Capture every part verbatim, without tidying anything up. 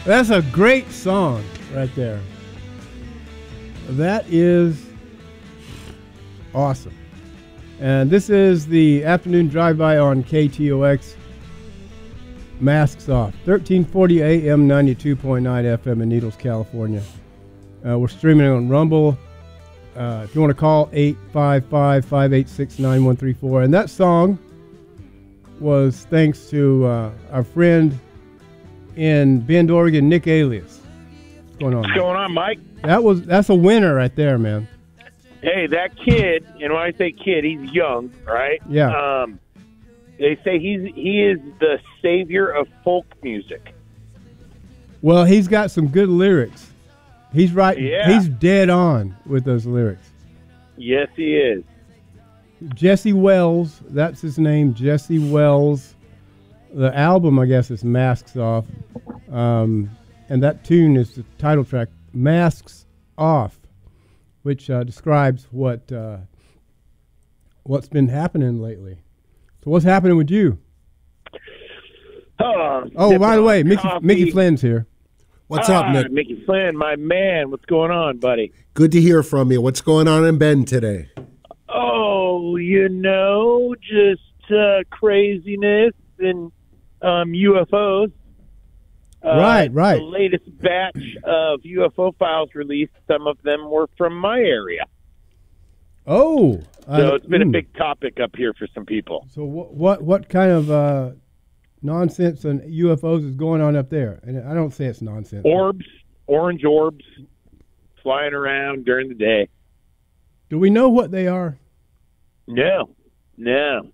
That's a great song right there. That is awesome. And this is the afternoon drive-by on K T O X. Masks Off. thirteen forty A M, ninety-two point nine F M in Needles, California. Uh, we're streaming on Rumble. Uh, if you want to call, eight five five, five eight six, nine one three four. And that song was thanks to uh, our friend in Bend, Oregon, Nick Alias. What's going on? What's going on, Mike? That was that's a winner right there, man. Hey, that kid, and when I say kid, he's young, right? Yeah. Um, they say he's he is the savior of folk music. Well, he's got some good lyrics. He's right. Yeah. He's dead on with those lyrics. Yes, he is. Jesse Wells, that's his name, Jesse Wells. The album, I guess, is Masks Off. Um, and that tune is the title track, Masks Off, which uh, describes what uh, what's been happening lately. So what's happening with you? Uh, oh, by the way, Mickey, coffee. Mickey Flynn's here. What's ah, up, Nick? Mickey Flynn, my man. What's going on, buddy? Good to hear from you. What's going on in Bend today? Oh, you know, just uh, craziness and um, U F Os. Uh, right, right. The latest batch of U F O files released, some of them were from my area. Oh. So uh, it's been mm. a big topic up here for some people. So what what, what kind of uh, nonsense and U F Os is going on up there? And I don't say it's nonsense. Orbs, orange orbs, flying around during the day. Do we know what they are? No, no,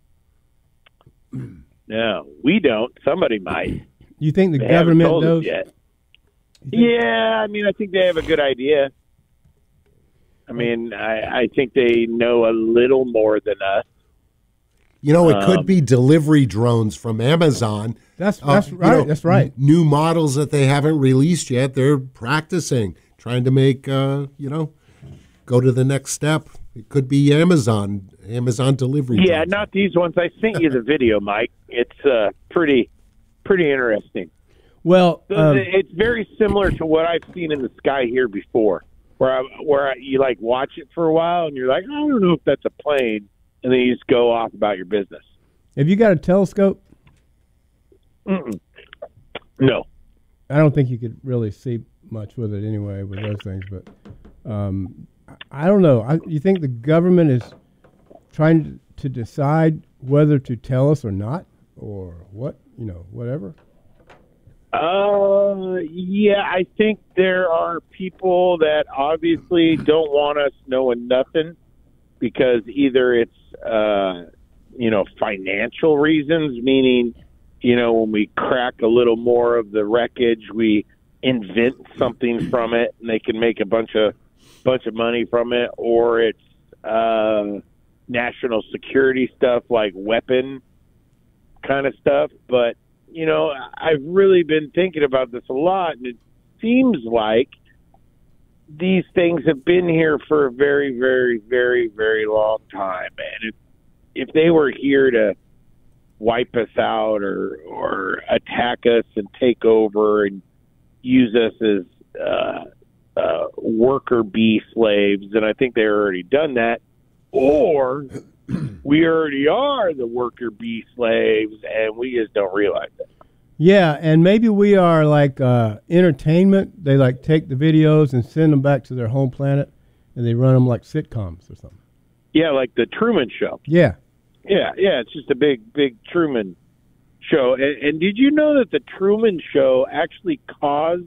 no. We don't. Somebody might. You think the They government haven't told us knows? yet. Yeah, I mean, I think they have a good idea. I mean, I, I think they know a little more than us. You know, it could Um, be delivery drones from Amazon. That's Uh, that's you right. know, that's right. n- New models that they haven't released yet. They're practicing, trying to make, uh, you know, go to the next step. It could be Amazon, Amazon delivery Yeah, drones. not these ones. I sent you the video, Mike. It's uh, pretty, pretty interesting. Well, So um, it's very similar to what I've seen in the sky here before, where I, where I, you like watch it for a while and you're like, I don't know if that's a plane, and then you just go off about your business. have you got a telescope? Mm-mm. No. I don't think you could really see much with it anyway with those things. But um, I I don't know. I, you think the government is trying to decide whether to tell us or not, or what? You know, whatever. Uh, yeah, I think there are people that obviously don't want us knowing nothing because either it's, uh, you know, financial reasons, meaning, you know, when we crack a little more of the wreckage, we invent something from it and they can make a bunch of bunch of money from it, or it's uh, national security stuff like weapon kind of stuff. But you know, I've really been thinking about this a lot, and it seems like these things have been here for a very, very, very, very long time. And if if they were here to wipe us out or or attack us and take over and use us as uh, uh, worker bee slaves, then I think they've already done that. Or we already are the worker bee slaves, and we just don't realize it. Yeah, and maybe we are like uh, entertainment. They like take the videos and send them back to their home planet, and they run them like sitcoms or something. Yeah, like the Truman Show. Yeah. Yeah, yeah, it's just a big, big Truman Show. And, and did you know that the Truman Show actually caused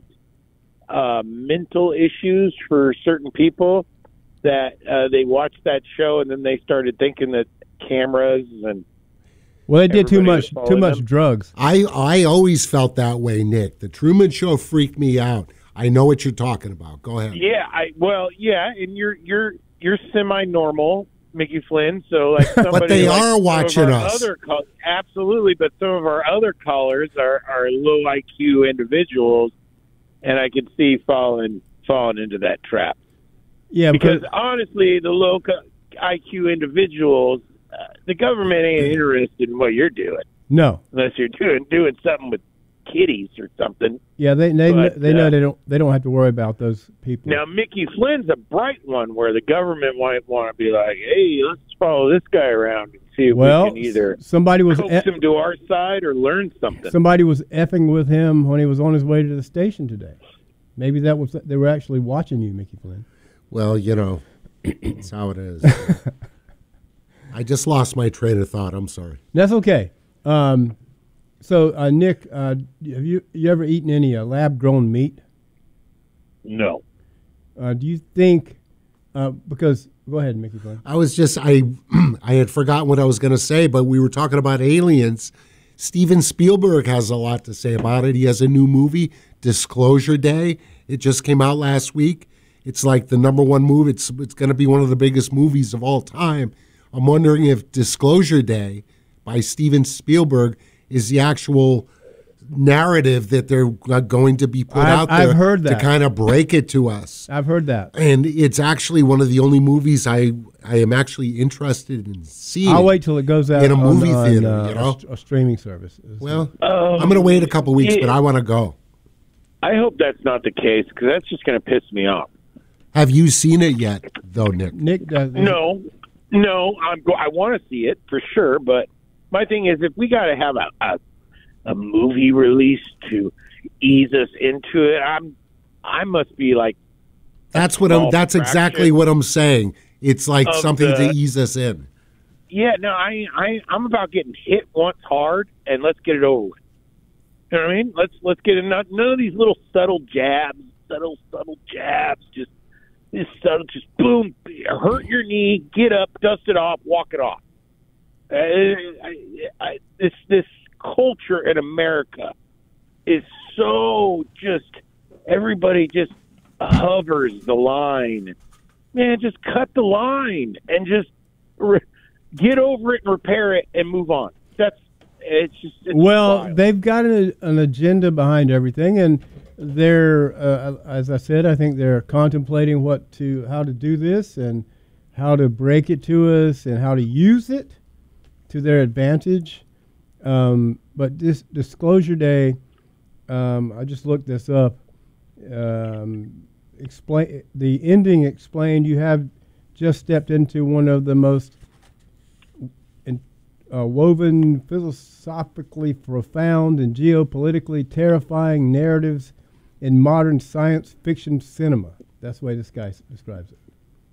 uh, mental issues for certain people? That uh, they watched that show and then they started thinking that cameras and Well, they did too everybody much was too following much them. drugs. I, I always felt that way, Nick. The Truman Show freaked me out. I know what you're talking about. Go ahead. Yeah, I well, yeah, and you're you're you're semi-normal, Mickey Flynn. So like, somebody they like are some of watching our us. Other call, absolutely, but some of our other callers are, are low I Q individuals, and I can see falling falling into that trap. Yeah, Because because honestly, the low I Q individuals, uh, the government ain't interested in what you're doing no. unless you're doing doing something with kitties or something. Yeah, they they But, they know uh, they don't they don't have to worry about those people. Now, Mickey Flynn's a bright one where the government might want to be like, hey, let's follow this guy around and see if well, we can either somebody was coax e- him to our side or learn something. somebody was effing with him when he was on his way to the station today. Maybe that was they were actually watching you, Mickey Flynn. Well, you know, that's how it is. I just lost my train of thought. I'm sorry. That's okay. Um, so, uh, Nick, uh, have you you ever eaten any uh, lab-grown meat? No. Uh, do you think uh, because go ahead, Mickey Flynn. I was just I I had forgotten what I was going to say, but we were talking about aliens. Steven Spielberg has a lot to say about it. He has a new movie, Disclosure Day. It just came out last week. It's like the number one movie. It's it's going to be one of the biggest movies of all time. I'm wondering if Disclosure Day by Steven Spielberg is the actual narrative that they're going to be put I've- out there I've heard that. to kind of break it to us. I've heard that. And it's actually one of the only movies I I am actually interested in seeing. I'll wait till it goes out in a on- movie on, theater, uh, you know? a, st- a streaming service. Well, Um, I'm going to wait a couple weeks, yeah. but I want to go. I hope that's not the case because that's just going to piss me off. Have you seen it yet, though, Nick? Nick does. No, no, I'm go- I want to see it for sure, but my thing is if we got to have a, a a movie release to ease us into it, I'm I must be like That's what I'm. small That's exactly fraction what I'm saying. It's like of something the- to ease us in. yeah, no, I I I'm about getting hit once hard and let's get it over with. You know what I mean? Let's let's get it. None of these little subtle jabs, subtle subtle jabs. Just this subtle, just boom, hurt your knee, get up, dust it off, walk it off. Uh, I, I, this this culture in America is so just everybody just hovers the line. Man, just cut the line and just re- get over it and repair it and move on. That's it's just it's Well, wild. they've got an, an agenda behind everything, and they're, uh, as I said, I think they're contemplating what to, how to do this, and how to break it to us, and how to use it to their advantage. Um, but this Disclosure Day, um, I just looked this up. Um, explain the ending explained. You have just stepped into one of the most Uh, woven, philosophically profound, and geopolitically terrifying narratives in modern science fiction cinema. That's the way this guy s- describes it.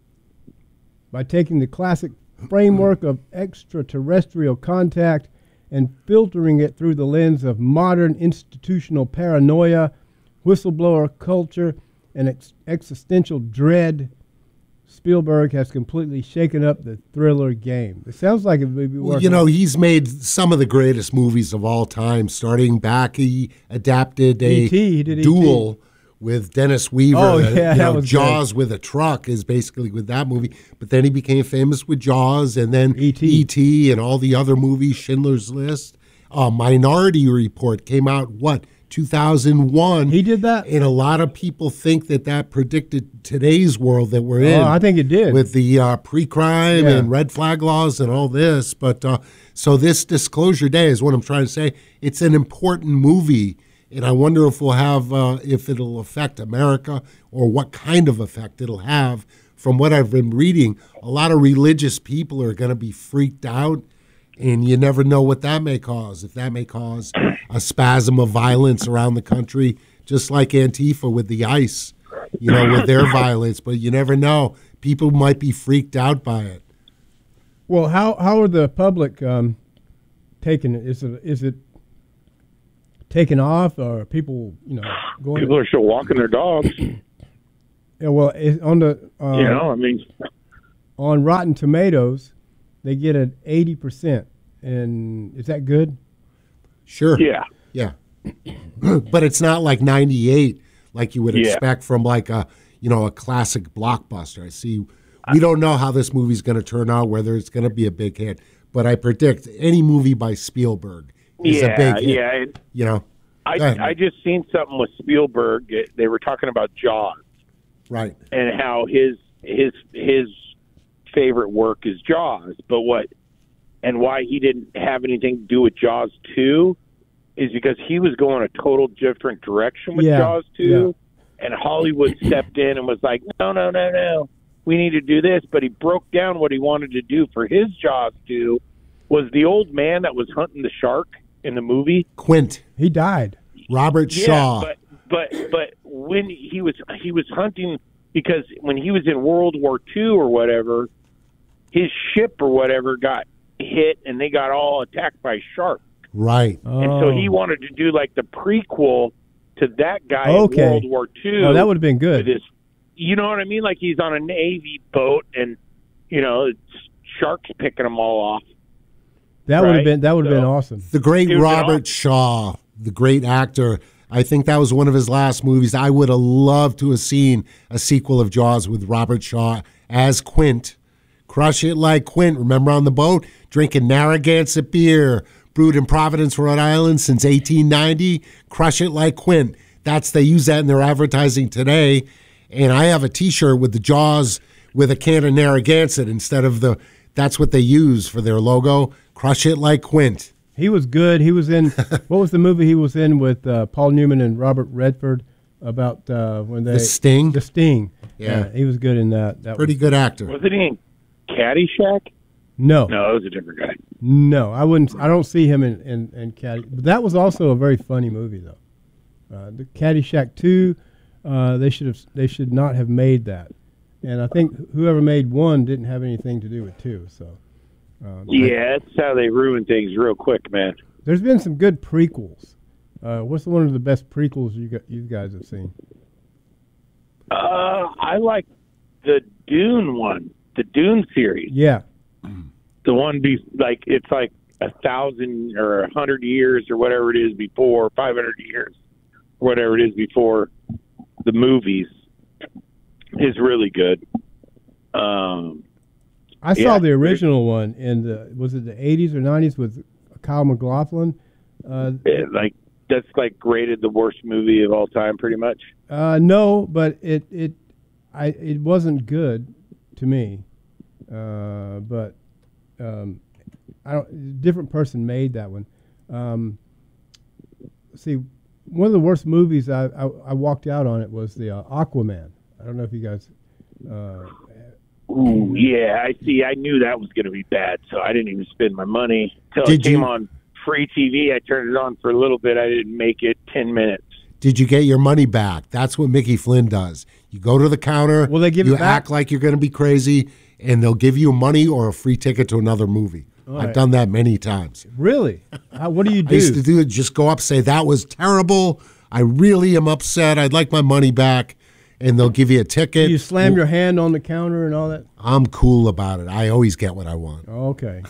By taking the classic framework of extraterrestrial contact and filtering it through the lens of modern institutional paranoia, whistleblower culture, and ex- existential dread, Spielberg has completely shaken up the thriller game. It sounds like it would be Well, working. you know, he's made some of the greatest movies of all time. Starting back, he adapted a E T, he did E T. duel with Dennis Weaver. Oh, uh, yeah, you that know, was Jaws with a truck is basically with that movie. But then he became famous with Jaws, and then E T. E T and all the other movies, Schindler's List. Uh, Minority Report came out, what, two thousand one? He did that? And a lot of people think that that predicted today's world that we're in. Oh, I think it did. With the uh, pre-crime Yeah. and red flag laws and all this. But uh, so this Disclosure Day is what I'm trying to say. It's an important movie, and I wonder if we'll have, uh, if it'll affect America or what kind of effect it'll have. From what I've been reading, a lot of religious people are going to be freaked out, and you never know what that may cause. If that may cause a spasm of violence around the country, just like Antifa with the ICE, you know, with their violence. But you never know. People might be freaked out by it. Well, how how are the public um, taking it? Is it is it taken off, or are people, you know, going? People are still walking their dogs. Yeah, well, is, on the uh, You know, I mean, on Rotten Tomatoes, they get an eighty percent, and is that good? Sure. yeah. Yeah. But it's not like ninety-eight like you would Yeah. expect from like a, you know, a classic blockbuster. I see. We don't know how this movie's going to turn out, whether it's going to be a big hit. But I predict any movie by Spielberg is yeah, a big hit. yeah. It, You know? Go I ahead. I just seen something with Spielberg. It- They were talking about Jaws Right. and how his his his favorite work is Jaws, but what and why he didn't have anything to do with Jaws two is because he was going a total different direction with Yeah, Jaws two, and Hollywood stepped in and was like, no, no, no, no, we need to do this. But he broke down what he wanted to do for his Jaws two was the old man that was hunting the shark in the movie. Quint. He died. Robert Yeah, Shaw. but but but when he was he was hunting, because when he was in World War Two or whatever, his ship or whatever got hit and they got all attacked by sharks. Right. Oh. And so he wanted to do like the prequel to that guy Okay. in World War Two. Oh, that would have been good. This, you know what I mean? Like he's on a Navy boat and, you know, it's sharks picking them all off. That would have Right. been that would have been So- awesome. The great It was an Robert Shaw, the great actor. I think that was one of his last movies. I would have loved to have seen a sequel of Jaws with Robert Shaw as Quint. Crush it like Quint. Remember on the boat? Drinking Narragansett beer, brewed in Providence, Rhode Island since eighteen ninety. Crush it like Quint. That's, they use that in their advertising today. And I have a T-shirt with the Jaws with a can of Narragansett instead of the, that's what they use for their logo. Crush it like Quint. He was good. He was in what was the movie he was in with uh, Paul Newman and Robert Redford about uh, when they The Sting? The Sting. Yeah. he was good in that. That Pretty was, good actor. Wasn't he in Caddyshack? No, No, it was a different guy. no, I wouldn't. I don't see him in in, in Caddy. But that was also a very funny movie though. Uh, the Caddyshack two, uh, they should have they should not have made that. And I think whoever made one didn't have anything to do with two. So. Um, Yeah, that's how they ruin things real quick, man. There's been some good prequels. Uh, what's one of the best prequels you got, you guys have seen? Uh, I like the Dune one, the Dune series. Yeah, The one be like it's like a thousand or a hundred years or whatever it is before, five hundred years, whatever it is before the movies is really good. Um, I saw Yeah. the original one in the was it the eighties or nineties with Kyle MacLachlan? Uh, it, like that's like rated the worst movie of all time, pretty much. uh, no, but it it I it wasn't good to me. Uh, but um, I don't. Different person made that one. Um, see, one of the worst movies I, I I walked out on it was the uh, Aquaman. I don't know if you guys. Uh, Ooh, yeah, I see. I knew that was going to be bad, so I didn't even spend my money until Did it came you- on free T V. I turned it on for a little bit. I didn't make it ten minutes. Did you get your money back? That's what Mickey Flynn does. You go to the counter, Will they give you it back? act like you're going to be crazy, and they'll give you money or a free ticket to another movie. All I've right. done that many times. Really? How, what do you I used to do? do it, just go up, say, that was terrible. I really am upset. I'd like my money back. And they'll give you a ticket. You slam your hand on the counter and all that? I'm cool about it. I always get what I want. Okay.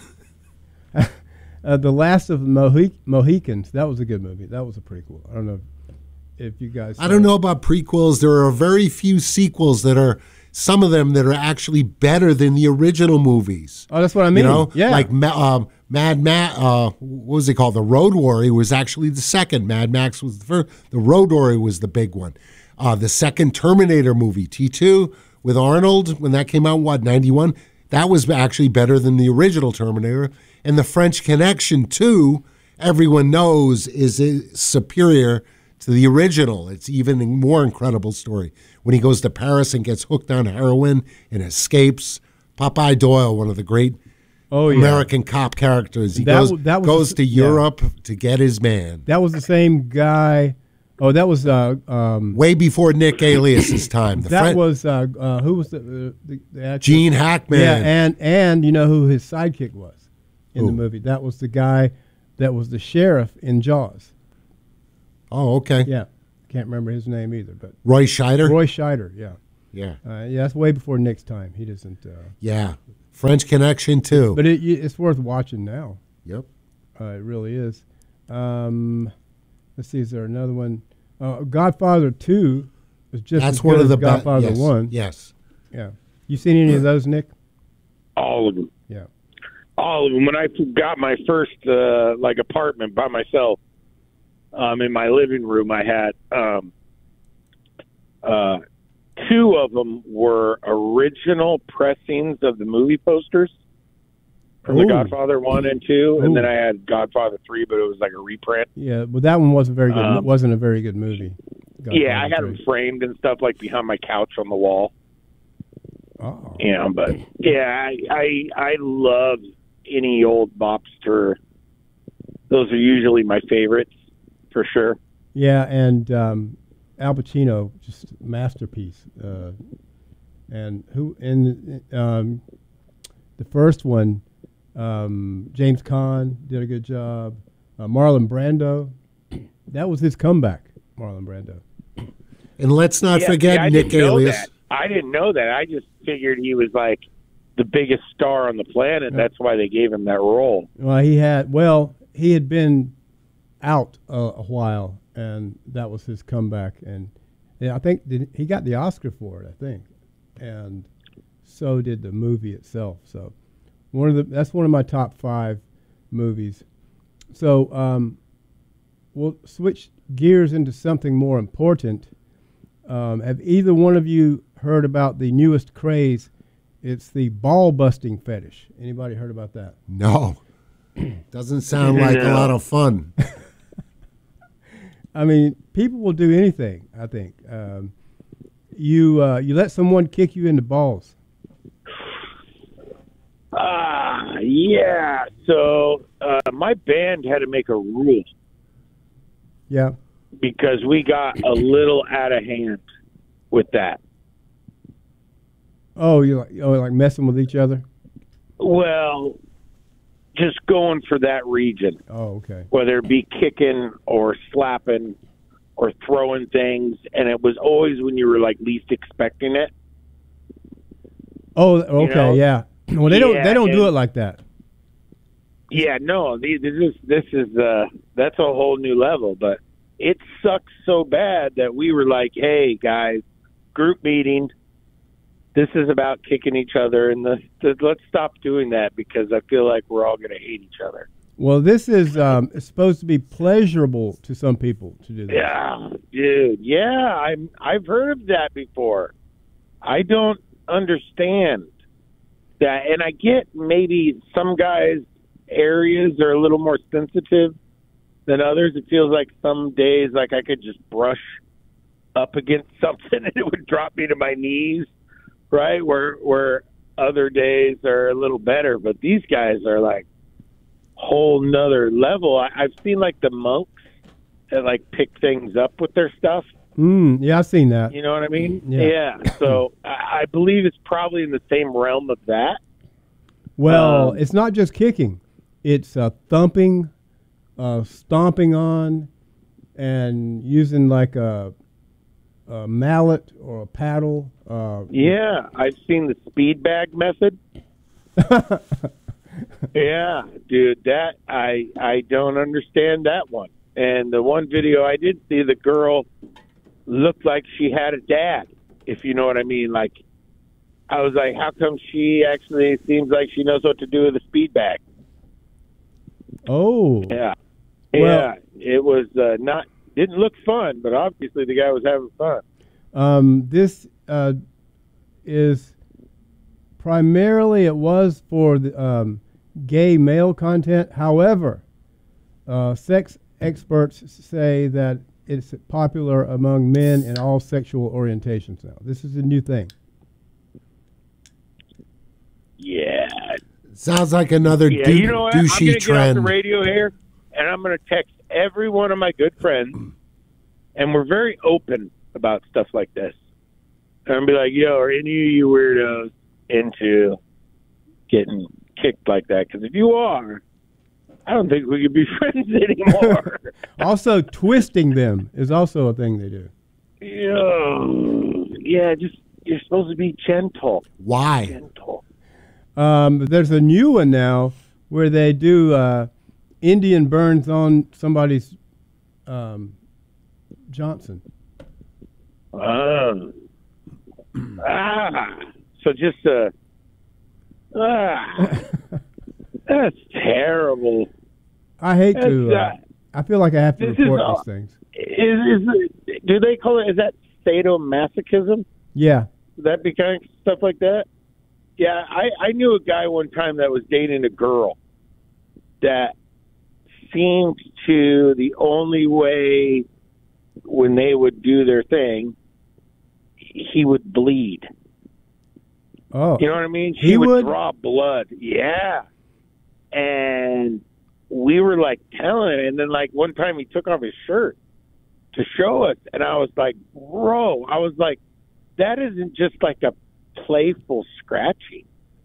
uh, the Last of the Mohi- Mohicans. That was a good movie. That was a prequel. I don't know if you guys. I don't saw know it. about prequels. There are very few sequels that are, some of them that are actually better than the original movies. Oh, that's what I mean. You know, yeah. like Ma- um, Mad Max. Uh, what was it called? The Road Warrior was actually the second. Mad Max was the first. The Road Warrior was the big one. Uh, the second Terminator movie, T two, with Arnold, when that came out, what, ninety-one? That was actually better than the original Terminator. And the French Connection two, everyone knows, is uh, superior to the original. It's even a more incredible story. When he goes to Paris and gets hooked on heroin and escapes. Popeye Doyle, one of the great oh, yeah. American cop characters. He That goes, w- that was goes the- to yeah. Europe to get his man. That was the same guy. Oh, that was uh, um, Way before Nick Alias's time. The that Fren- was uh, uh, who was the the, the, the actor? Gene Hackman. Yeah, and and you know who his sidekick was in the Who? movie? That was the guy that was the sheriff in Jaws. oh, okay. Yeah, can't remember his name either, but Roy Scheider. Roy Scheider. Yeah, Yeah. uh, yeah, that's way before Nick's time. He doesn't. Uh, Yeah. French Connection too. but it, it's worth watching now. Yep. Uh, it really is. Um, let's see, is there another one? Uh, Godfather two was just That's as one good of the as best. Godfather Yes. one. Yes. Yeah, you seen any of those, Nick? All of them. Yeah. All of them. When I got my first uh, like apartment by myself, um, in my living room, I had um, uh, two of them were original pressings of the movie posters. from Ooh. The Godfather one and two, and Ooh. then I had Godfather three, but it was like a reprint. Yeah, but that one wasn't very good. Um, it wasn't a very good movie. Yeah, I had Godfather them framed and stuff like behind my couch on the wall. three. Oh. You know, but yeah, I I, I love any old mobster. Those are usually my favorites for sure. Yeah, and um, Al Pacino, just masterpiece. Uh, and who in um, the first one, um, James Caan did a good job. Uh, Marlon Brando, that was his comeback. Marlon Brando. And let's not Yeah, forget see, I Nick didn't know Alias. that. I didn't know that. I just figured he was like the biggest star on the planet. That's why they gave him that role. Well, he had well, he had been out uh, a while, and that was his comeback. And yeah, I think did, he got the Oscar for it. I think, and so did the movie itself. So one of the that's one of my top five movies. So um, we'll switch gears into something more important. Um, have either one of you heard about the newest craze? It's the ball busting fetish. Anybody heard about that? No. Doesn't sound like a No. lot of fun. I mean, people will do anything. I think um, you uh, you let someone kick you in the balls. Ah, yeah. So uh, my band had to make a rule Yeah. because we got a little out of hand with that. Oh, you like oh like messing with each other. Well, just going for that region, Oh, okay. whether it be kicking or slapping or throwing things, and it was always when you were like least expecting it. Oh, okay. know? Yeah. Well, they don't Yeah, they don't do and- it like that. Yeah, no, these- this is this is uh, that's a whole new level. But it sucks so bad that we were like, "Hey guys, group meeting. This is about kicking each other, and the, the let's stop doing that because I feel like we're all going to hate each other." Well, this is um, it's supposed to be pleasurable to some people to do that. Yeah, dude. Yeah, I'm. I've heard of that before. I don't understand that, and I get maybe some guys' areas are a little more sensitive than others. It feels like some days, like I could just brush up against something and it would drop me to my knees, right? Where where other days are a little better, but these guys are like whole nother level. I, I've seen like the monks that like pick things up with their stuff. Mm, yeah, I've seen that. You know what I mean? Yeah. So I, I believe it's probably in the same realm of that. Well, Um, it's not just kicking; it's uh, thumping, uh, stomping on, and using like a, a mallet or a paddle. Uh, Yeah, I've seen the speed bag method. Yeah, dude, that I I don't understand that one. And the one video I did see, the girl looked like she had a dad, if you know what I mean. Like, I was like, how come she actually seems like she knows what to do with a speed bag? Oh, Yeah, Well- yeah, it was uh, not didn't look fun, but obviously the guy was having fun. um, this uh, is primarily it was for the um, gay male content. However, uh, sex experts say that it's popular among men in all sexual orientations now. This is a new thing. Yeah, Sounds like another yeah. dou- You know what? I'm douchey gonna get off trend. the radio here, and I'm gonna text every one of my good friends, and we're very open about stuff like this. And I'm be like, yo, are any of you weirdos into getting kicked like that? Because if you are, I don't think we could be friends anymore. Also, twisting them is also a thing they do. Yo, yeah, just you're supposed to be gentle, Why? gentle. Um, there's a new one now where they do uh, Indian burns on somebody's um, Johnson. Um, ah, so just uh, ah, that's terrible. I hate That's, to. Uh, uh, I feel like I have to this is report all- these things. Is is do they call it? Is that sadomasochism? Yeah. Would that be kind of stuff like that? Yeah, I, I knew a guy one time that was dating a girl that seemed to the only way when they would do their thing, he would bleed. Oh, You know what I mean? She He would, would? draw blood. Yeah. And we were like telling it. And then like one time he took off his shirt to show us. And I was like, bro, I was like, that isn't just like a playful scratching.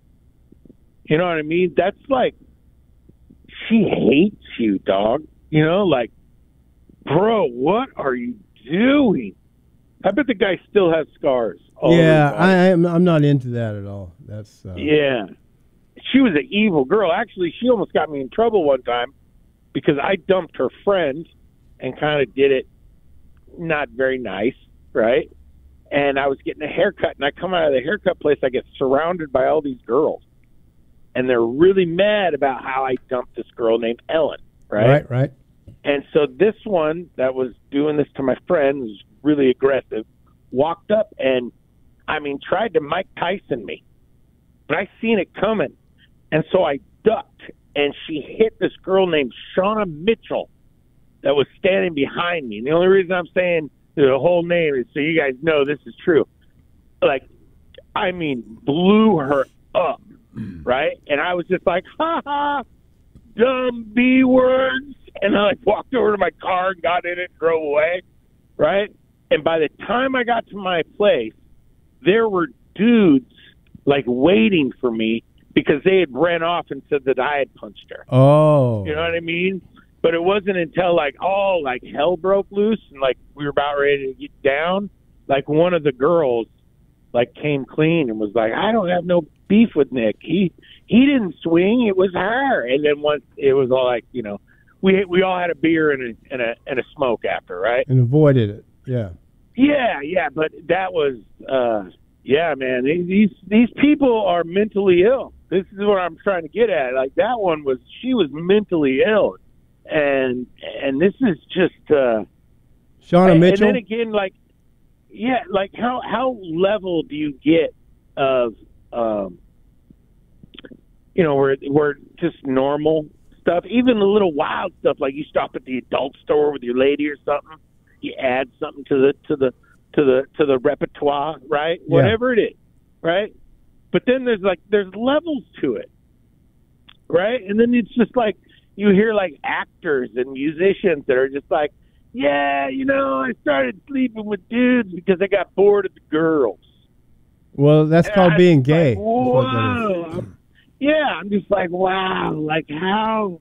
You know what I mean? That's like, she hates you, dog. You know, like, bro, what are you doing? I bet the guy still has scars. all over yeah, his body. I, I'm I'm not into that at all. That's uh, Yeah. She was an evil girl. Actually, she almost got me in trouble one time because I dumped her friend and kind of did it not very nice, right? And I was getting a haircut, and I come out of the haircut place, I get surrounded by all these girls. And they're really mad about how I dumped this girl named Ellen, right? right, right. And so this one that was doing this to my friend was really aggressive, walked up and, I mean, tried to Mike Tyson me. But I seen it coming. And so I ducked, and she hit this girl named Shauna Mitchell that was standing behind me. And the only reason I'm saying the whole name is so you guys know this is true. Like, I mean, blew her up, right? And I was just like, ha ha, dumb B words. And I like walked over to my car and got in it and drove away, right? And by the time I got to my place, there were dudes like waiting for me because they had ran off and said that I had punched her. Oh, You know what I mean? But it wasn't until like, oh, like hell broke loose and like we were about ready to get down. Like one of the girls like came clean and was like, I don't have no beef with Nick. He he didn't swing. It was her. And then once it was all like, you know, we we all had a beer and a and a and a smoke after, right? and avoided it. Yeah. Yeah, yeah. But that was, uh, yeah, man. These these people are mentally ill. This is what I'm trying to get at. Like that one was, she was mentally ill. And and this is just uh Shauna and, Mitchell. and then again, like yeah, like how how level do you get of um you know, where where just normal stuff, even the little wild stuff, like you stop at the adult store with your lady or something, you add something to the to the to the to the repertoire, right? Yeah. Whatever it is, right? But then there's like there's levels to it, right? And then it's just like you hear like actors and musicians that are just like, yeah, you know, I started sleeping with dudes because I got bored of the girls. Well, that's And called I'm being just gay. like, That's what that whoa. is. I'm- yeah, I'm just like, wow, like how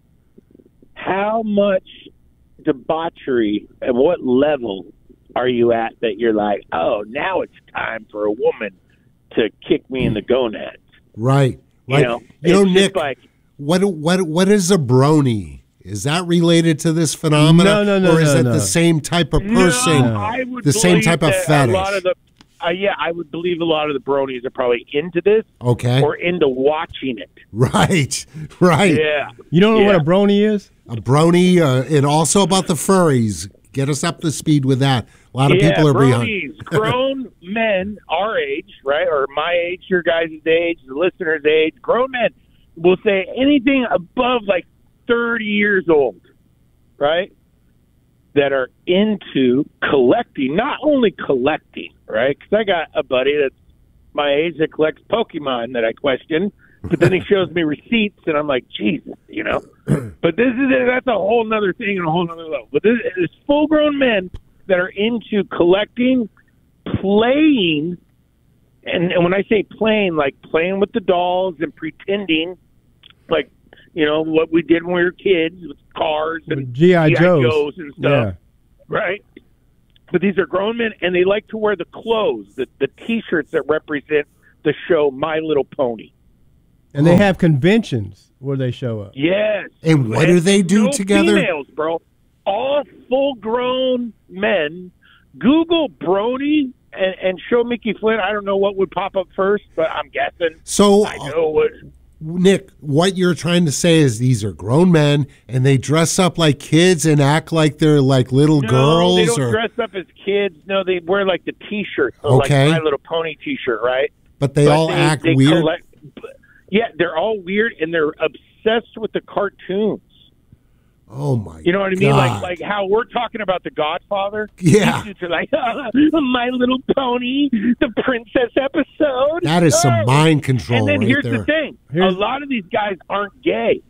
how much debauchery and what level are you at that you're like, oh, now it's time for a woman to kick me in the gonads? Right. You Right. know, you know, it's Nick, just like, what what what is a brony? Is that related to this phenomenon? No, no, no, Or is no, it no. the same type of person? no, I would the same believe type of that fetish? A lot of the, uh, yeah, I would believe a lot of the bronies are probably into this Okay. or into watching it. Right. Right. Yeah. You don't know what Yeah. a brony is? A brony, uh, and also about the furries. Get us up to speed with that. A lot of yeah, people are behind. bronies, grown men our age, right, or my age, your guys' age, the listeners' age, grown men will say anything above like thirty years old, right, that are into collecting, not only collecting, right, because I got a buddy that's my age that collects Pokemon that I question, but then he shows me receipts, and I'm like, Jesus, you know. But this is that's a whole nother thing and a whole nother level. But this is full-grown men that are into collecting, playing, and, and when I say playing, like playing with the dolls and pretending, like, you know, what we did when we were kids with cars and G I. Joes. Joes and stuff, Yeah. right? But these are grown men, and they like to wear the clothes, the, the T-shirts that represent the show My Little Pony. And they have conventions where they show up. Yes. And what do they do no together? Females, bro. All full-grown men. Google brony and, and show Mickey Flynn. I don't know what would pop up first, but I'm guessing. So, I know what. Nick, what you're trying to say is these are grown men and they dress up like kids and act like they're like little No, girls, they don't or dress up as kids. No, they wear like the T-shirt, so Okay. like My Little Pony T-shirt, right? but they but all they, act they weird. collect- yeah, they're all weird, and they're obsessed with the cartoons. Oh my! You know what I mean? Like God. like how we're talking about The Godfather. Yeah. These dudes are like My Little Pony, the princess episode. That is some Oh. mind control And then right here's there. the thing: Here's- a lot of these guys aren't gay.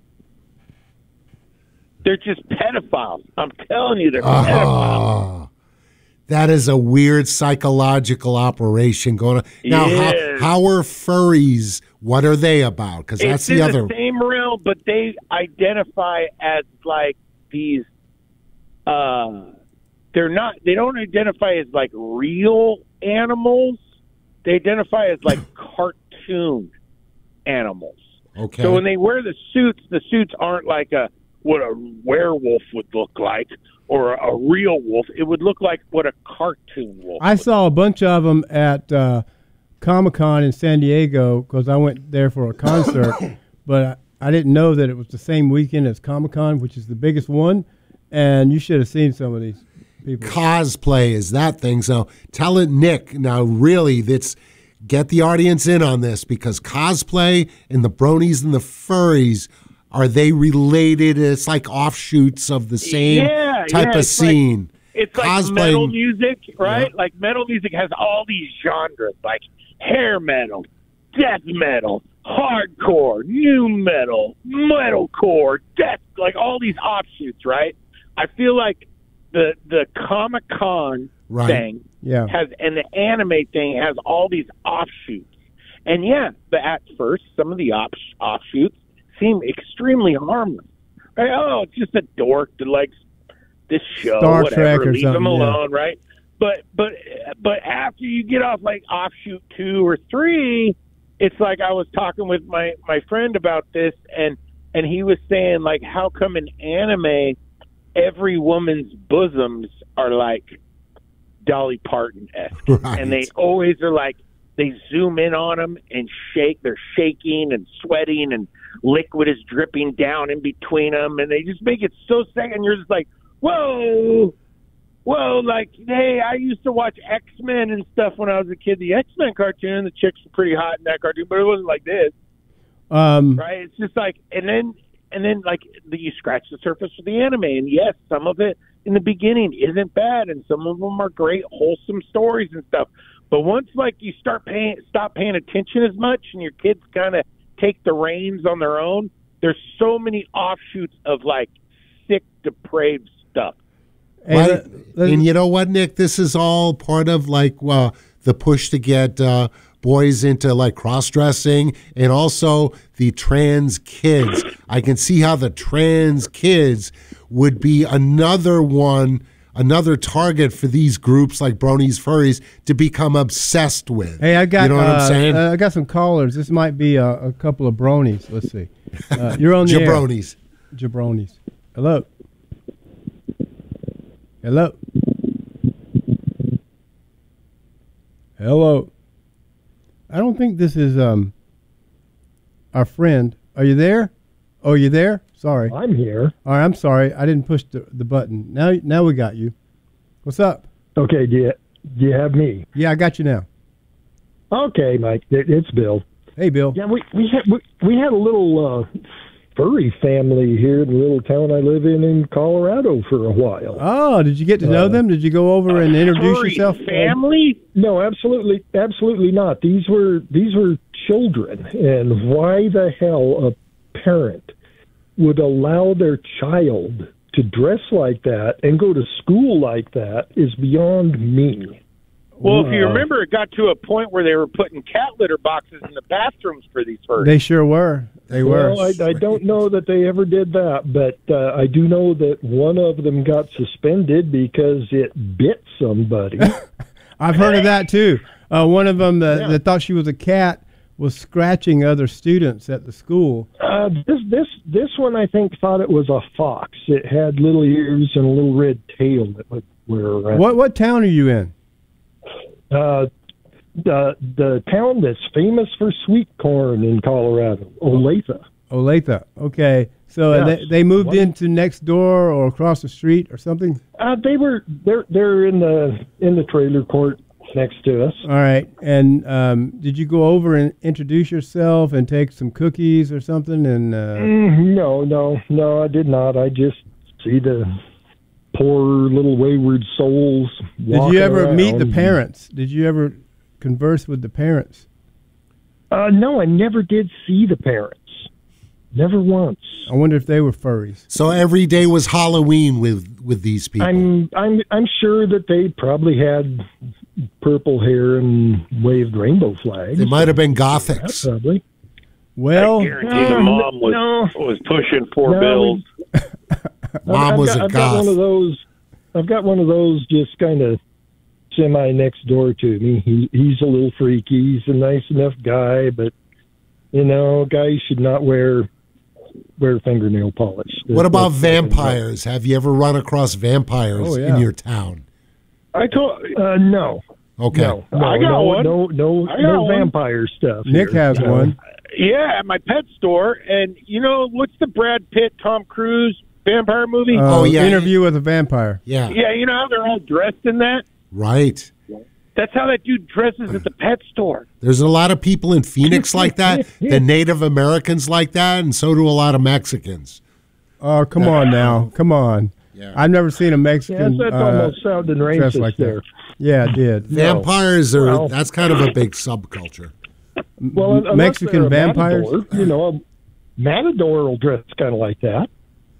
They're just pedophiles. I'm telling you, they're pedophiles. Oh, that is a weird psychological operation going on. Now, Yes. how, how are furries? What are they about? Because that's It's the in other. the same realm, but they identify as like these. Uh, they're not. They don't identify as like real animals. They identify as like cartoon animals. Okay. So when they wear the suits, the suits aren't like a what a werewolf would look like or a, a real wolf. It would look like what a cartoon wolf. I would saw a bunch of them at uh, Comic-Con in San Diego because I went there for a concert, but I, I didn't know that it was the same weekend as Comic-Con, which is the biggest one, and you should have seen some of these people. Cosplay is that thing. So tell it, Nick. Now, really, that's get the audience in on this because cosplay and the bronies and the furries, are they related? It's like offshoots of the same Yeah, type yeah, of it's like- scene. It's like Cosplay- metal music, right? Yeah. Like metal music has all these genres, like hair metal, death metal, hardcore, new metal, metalcore, death, like all these offshoots, right? I feel like the the Comic Con Right. thing Yeah. has and the anime thing has all these offshoots, and yeah, but at first some of the off, offshoots seem extremely harmless. Right? Oh, it's just a dork that likes this show, Star whatever. Trek or Leave something, them yeah. alone, right? But but but after you get off like offshoot two or three, it's like I was talking with my my friend about this, and and he was saying like, how come in anime every woman's bosoms are like Dolly Parton esque, Right. and they always are like they zoom in on them and shake. They're shaking and sweating, and liquid is dripping down in between them, and they just make it so sick. And you're just like, whoa, whoa! Like, hey, I used to watch X-Men and stuff when I was a kid. The X-Men cartoon, the chicks were pretty hot in that cartoon, but it wasn't like this, Um, right? It's just like, and then and then like the, you scratch the surface of the anime, and yes, some of it in the beginning isn't bad, and some of them are great, wholesome stories and stuff. But once like you start paying, stop paying attention as much, and your kids kind of take the reins on their own, there's so many offshoots of like sick, depraved stuff. hey, Right? let- let- And you know what, Nick? This is all part of like uh, the push to get uh, boys into like cross-dressing and also the trans kids. I can see how the trans kids would be another one, another target for these groups like Bronies Furries to become obsessed with. Hey, I got. You know what uh, I'm saying? uh, I got some callers. This might be a, a couple of bronies. Let's see. Uh, you're on the air. Jabronis. Jabronis. Hello. Hello. Hello. I don't think this is um our friend. Are you there? Oh, you there? Sorry. I'm here. All right, I'm sorry. I didn't push the, the button. Now now we got you. What's up? Okay, do you, do you have me? Yeah, I got you now. Okay, Mike, it, it's Bill. Hey, Bill. Yeah, we we had we, we had a little uh, furry family here in the little town I live in in Colorado for a while. Oh, did you get to know Uh, them? Did you go over and introduce Furry yourself? family? No, absolutely, absolutely not. These were these were children, and why the hell a parent would allow their child to dress like that and go to school like that is beyond me. Well, if you Uh, remember, it got to a point where they were putting cat litter boxes in the bathrooms for these furries. They sure were. They were. Well, I, I don't know that they ever did that, but uh, I do know that one of them got suspended because it bit somebody. I've heard of that too. Uh, one of them that, Yeah. that thought she was a cat was scratching other students at the school. uh, this this this one, I think, thought it was a fox. It had little ears and a little red tail that would wear around. What what town are you in? Uh, the the town that's famous for sweet corn in Colorado, Olathe. Olathe. Okay. So uh, Yes. they, they moved What? into next door or across the street or something? Uh, they were they're they're in the in the trailer court next to us. All right. And um, did you go over and introduce yourself and take some cookies or something? And uh, Mm, no, no, no, I did not. I just see the poor little wayward souls. did you ever walking meet the around. parents? Did you ever converse with the parents? Uh, no, I never did see the parents. Never once. I wonder if they were furries. So every day was Halloween with with these people. I'm I'm I'm sure that they probably had purple hair and waved rainbow flags. They might have been Yeah, Gothics. probably. Well, I guarantee the mom was no. was pushing four No, bills. Mom I've was got, a I've got one goth. of those. I've got one of those just kind of semi next door to me. He he's a little freaky. He's a nice enough guy, but you know, guys should not wear wear fingernail polish. What about That's- vampires? Have you ever run across vampires Oh, yeah. in your town? I told Uh, no. Okay. No, no, I got no, one. no, no, I got no one. vampire stuff. Nick here. has No. one. yeah, at my pet store, and you know what's the Brad Pitt, Tom Cruise vampire movie? Uh, Oh, yeah. Interview with a vampire. Yeah. yeah, you know how they're all dressed in that. Right. That's how that dude dresses at the pet store. There's a lot of people in Phoenix like that, the Native Americans like that, and so do a lot of Mexicans. Oh, come on now. Come on. Yeah. I've never seen a Yes, Mexican that's uh, almost sounding dressed racist like there. that. Yeah, it did. Vampires are, Well- that's kind of a big subculture. Well, unless Mexican they're a vampires? matador, you know, a matador will dress kind of like that.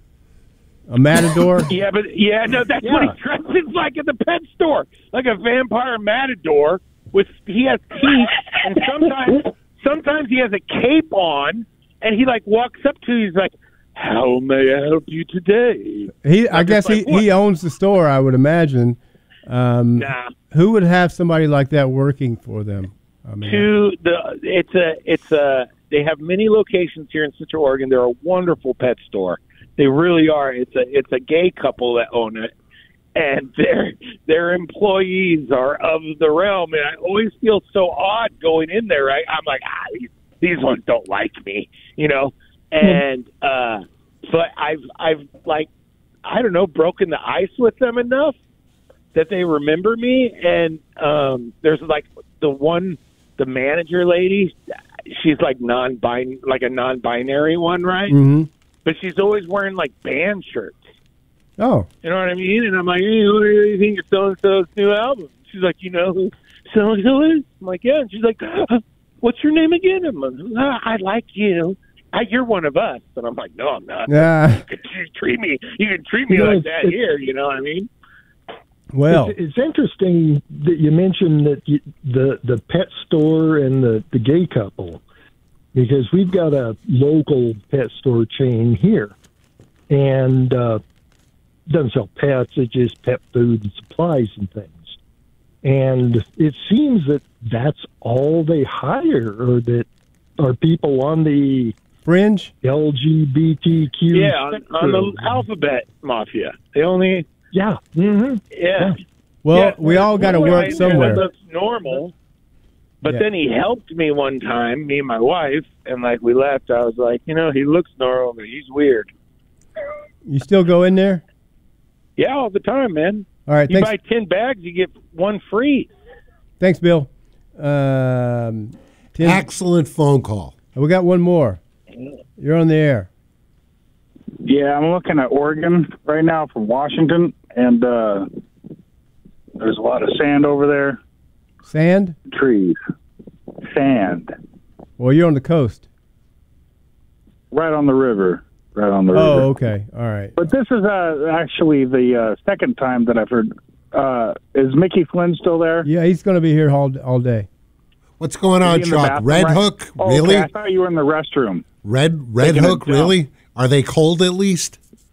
A matador? Yeah, but yeah, no, that's what Yeah. he dresses like at the pet store, like a vampire matador. With he has teeth, and sometimes sometimes he has a cape on, and he like walks up to you. He's like, "How may I help you today?" He, I I'm guess just he, like, what? he owns the store, I would imagine. Um, Nah. Who would have somebody like that working for them? I mean, To the it's a it's a they have many locations here in Central Oregon. They're a wonderful pet store. They really are. It's a it's a gay couple that own it, and their their employees are of the realm. And I always feel so odd going in there. Right? I'm like, ah, these, these ones don't like me, you know. And uh, but I've I've like I don't know broken the ice with them enough that they remember me. And um, there's like the one the manager lady. She's like non-bin like a non-binary one, right? hmm But she's always wearing like band shirts. Oh, You know what I mean? And I'm like, hey, what do you think of so-and-so's new album? She's like, you know who so-and-so is? I'm like, yeah. And she's like, what's your name again? I'm like, ah, I like you. I, you're one of us. And I'm like, no, I'm not. yeah. You can treat me. You can treat me You know, like it's- that it's- here. You know what I mean? Well, It's, it's interesting that you mentioned that you, the the pet store and the, the gay couple, because we've got a local pet store chain here, and uh, doesn't sell pets; it just pet food and supplies and things. And it seems that that's all they hire, or that are people on the fringe. L G B T Q. Yeah, on, on the spectrum. alphabet mafia. They only, Yeah. hmm yeah. Well, Yeah, we all got to one work guy somewhere. That looks normal, but Yeah. then he helped me one time, me and my wife, and like we left. I was like, you know, he looks normal, but he's weird. You still go in there? Yeah, all the time, man. All right. You Thanks. buy ten bags, you get one free. Thanks, Bill. Um, ten, Excellent phone call. we got one more. You're on the air. Yeah, I'm looking at Oregon right now from Washington, and uh, there's a lot of sand over there. Sand? Trees. Sand. Well, you're on the coast. Right on the river. Right on the river. Oh, okay. All right. But this is uh, actually the uh, second time that I've heard. Uh, is Mickey Flynn still there? Yeah, he's going to be here all all day. What's going Is on, he in the Chuck? bathroom Red right- Hook? Oh, Really? Okay, I thought you were in the restroom. Red Red Taking a Hook? dump. Really? Are they cold at least?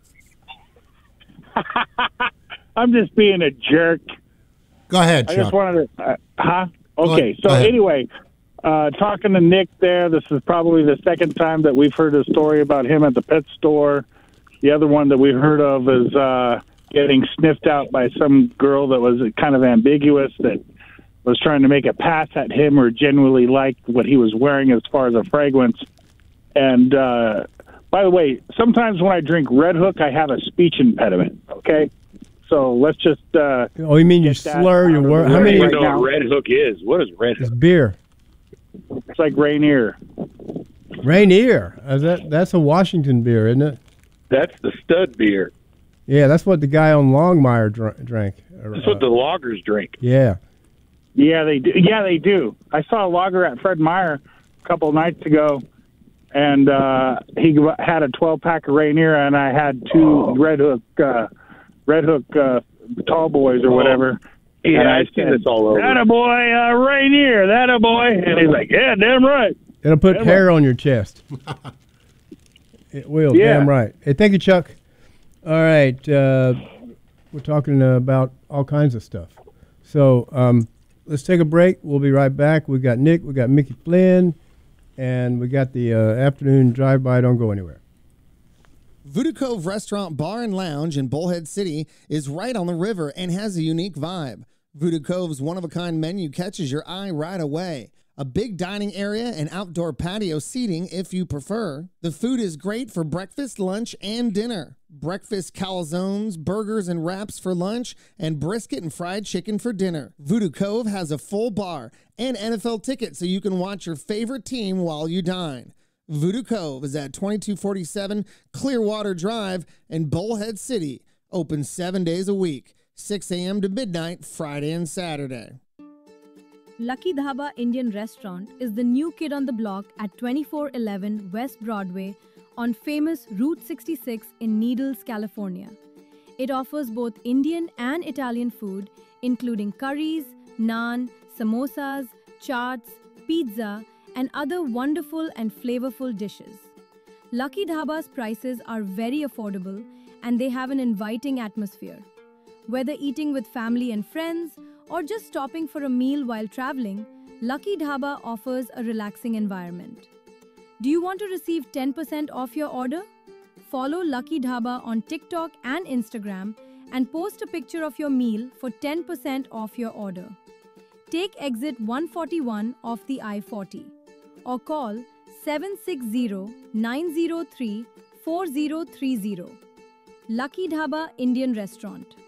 I'm just being a jerk. Go ahead, I Chuck. just wanted to, uh, huh? Go Okay, ahead. so Go ahead. anyway, uh, talking to Nick there, this is probably the second time that we've heard a story about him at the pet store. The other one that we heard of is uh, getting sniffed out by some girl that was kind of ambiguous, that was trying to make a pass at him or genuinely liked what he was wearing as far as a fragrance. And uh, by the way, sometimes when I drink Red Hook, I have a speech impediment, okay? So let's just. Uh, oh, you mean you get that slur your out of word? the How I don't many? even right know now. what Red Hook is. What is Red It's Hook? beer. It's like Rainier. Rainier. Uh, that that's a Washington beer, isn't it? That's the stud beer. Yeah, that's what the guy on Longmire dr- drank. That's what the loggers drink. Yeah. Yeah, they do. Yeah, they do. I saw a logger at Fred Meyer a couple nights ago, and uh, he had a twelve pack of Rainier, and I had two Red Hook, uh, Red Hook uh, tall boys or whatever. Yeah, and I I've seen said, this all over. That a boy, uh, Rainier. That a boy. And he's like, yeah, damn right. It'll put Damn hair on your chest. It will. Yeah. Damn right. Hey, thank you, Chuck. All right. Uh, we're talking uh, about all kinds of stuff. So um, let's take a break. We'll be right back. We got Nick. We got Mickey Flynn. And we got the uh, afternoon drive-by. Don't go anywhere. Voodoo Cove Restaurant, Bar, and Lounge in Bullhead City is right on the river and has a unique vibe. Voodoo Cove's one-of-a-kind menu catches your eye right away. A big dining area and outdoor patio seating if you prefer. The food is great for breakfast, lunch, and dinner. Breakfast calzones, burgers, and wraps for lunch, and brisket and fried chicken for dinner. Voodoo Cove has a full bar and N F L tickets so you can watch your favorite team while you dine. Voodoo Cove is at twenty-two forty-seven Clearwater Drive in Bullhead City. Open seven days a week, six a.m. to midnight, Friday and Saturday. Lucky Dhaba Indian Restaurant is the new kid on the block at twenty-four eleven West Broadway on famous Route sixty-six in Needles, California. It offers both Indian and Italian food, including curries, naan, samosas, chaats, pizza, and other wonderful and flavorful dishes. Lucky Dhaba's prices are very affordable and they have an inviting atmosphere. Whether eating with family and friends or just stopping for a meal while traveling, Lucky Dhaba offers a relaxing environment. Do you want to receive ten percent off your order? Follow Lucky Dhaba on TikTok and Instagram and post a picture of your meal for ten percent off your order. Take exit one forty-one off the I forty or call seven six zero, nine zero three, four zero three zero. Lucky Dhaba Indian Restaurant.